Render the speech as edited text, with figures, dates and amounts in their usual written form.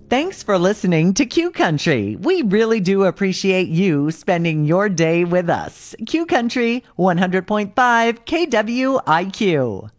Thanks for listening to Q Country. We really do appreciate you spending your day with us. Q Country 100.5 KWIQ.